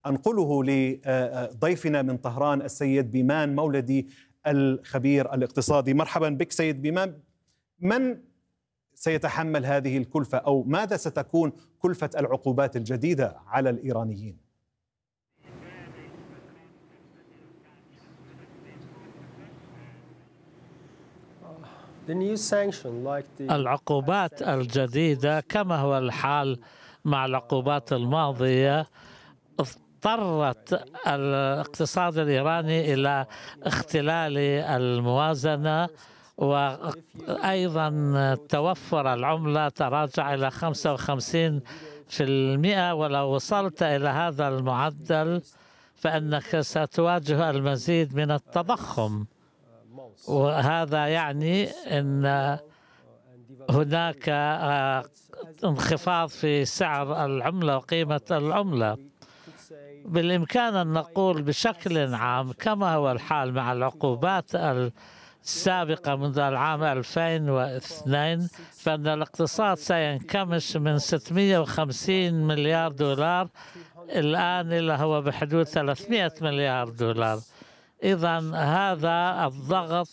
أنقله لضيفنا من طهران السيد بيمان مولدي الخبير الاقتصادي. مرحبا بك سيد بيمان. من سيتحمل هذه الكلفة، أو ماذا ستكون كلفة العقوبات الجديدة على الإيرانيين؟ العقوبات الجديدة كما هو الحال مع العقوبات الماضية اضطرت الاقتصاد الإيراني إلى اختلال الموازنة، وأيضا توفر العملة تراجع إلى 55%. ولو وصلت إلى هذا المعدل فإنك ستواجه المزيد من التضخم، وهذا يعني أن هناك انخفاض في سعر العملة وقيمة العملة. بالإمكان أن نقول بشكل عام كما هو الحال مع العقوبات السابقة منذ العام 2002، فإن الاقتصاد سينكمش من 650 مليار دولار الآن إلى هو بحدود 300 مليار دولار. إذن هذا الضغط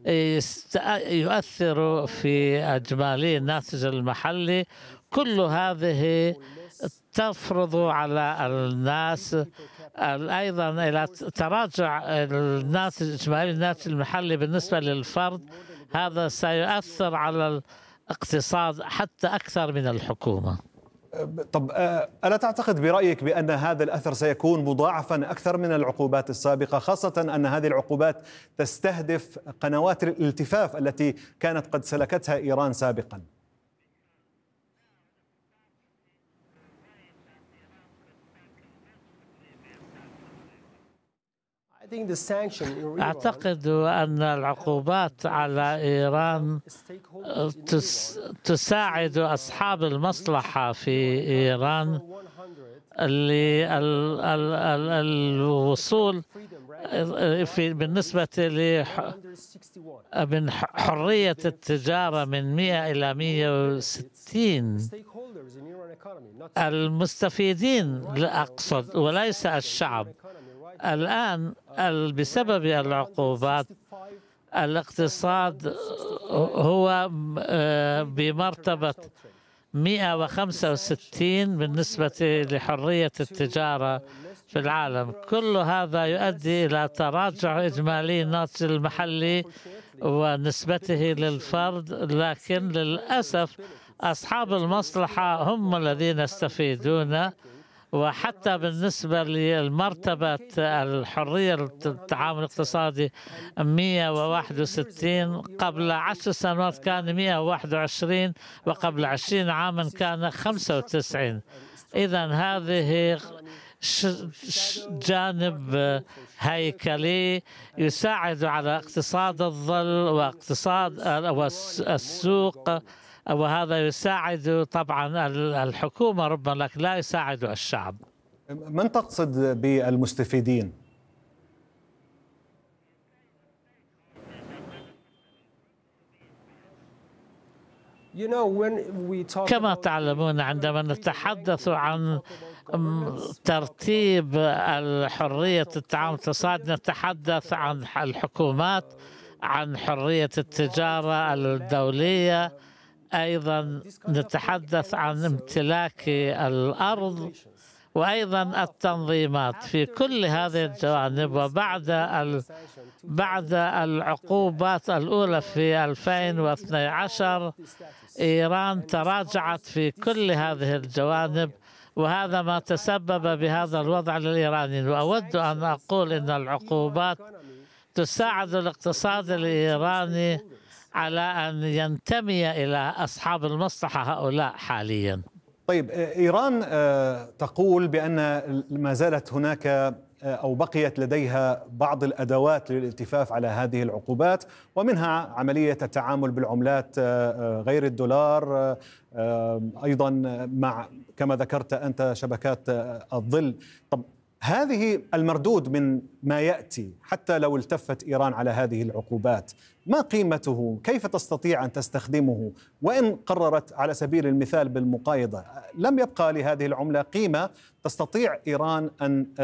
يؤثر في إجمالي الناتج المحلي. كل هذه تفرض على الناس أيضا إلى تراجع إجمالي الناتج المحلي بالنسبة للفرد. هذا سيؤثر على الاقتصاد حتى أكثر من الحكومة. طب ألا تعتقد برأيك بأن هذا الأثر سيكون مضاعفا أكثر من العقوبات السابقة، خاصة أن هذه العقوبات تستهدف قنوات الالتفاف التي كانت قد سلكتها إيران سابقا؟ أعتقد أن العقوبات على إيران تساعد أصحاب المصلحة في إيران للوصول بالنسبة من حرية التجارة من 100 إلى 160. المستفيدين أقصد وليس الشعب. الآن بسبب العقوبات الاقتصاد هو بمرتبة 165 بالنسبة لحرية التجارة في العالم. كل هذا يؤدي إلى تراجع إجمالي الناتج المحلي ونسبته للفرد، لكن للأسف أصحاب المصلحة هم الذين يستفيدون. وحتى بالنسبة للمرتبة الحرية التعامل الاقتصادي 161، قبل 10 سنوات كان 121، وقبل 20 عاما كان 95. إذن هذه جانب هيكلي يساعد على اقتصاد الظل واقتصاد السوق، وهذا يساعد طبعا الحكومة ربما، لكن لا يساعد الشعب. من تقصد بالمستفيدين؟ كما تعلمون عندما نتحدث عن ترتيب الحرية التعامل الاقتصادي نتحدث عن الحكومات، عن حرية التجارة الدولية، أيضا نتحدث عن امتلاك الأرض، وأيضا التنظيمات في كل هذه الجوانب. بعد العقوبات الأولى في 2012 إيران تراجعت في كل هذه الجوانب، وهذا ما تسبب بهذا الوضع للإيرانيين. وأود أن أقول إن العقوبات تساعد الاقتصاد الإيراني على أن ينتمي إلى أصحاب المصلحة هؤلاء حاليا. طيب، إيران تقول بأن ما زالت هناك أو بقيت لديها بعض الأدوات للالتفاف على هذه العقوبات، ومنها عملية التعامل بالعملات غير الدولار، أيضا مع كما ذكرت أنت شبكات الظل. طب هذه المردود من ما يأتي حتى لو التفت إيران على هذه العقوبات، ما قيمته؟ كيف تستطيع أن تستخدمه؟ وإن قررت على سبيل المثال بالمقايضة، لم يبقى لهذه العملة قيمة تستطيع إيران أن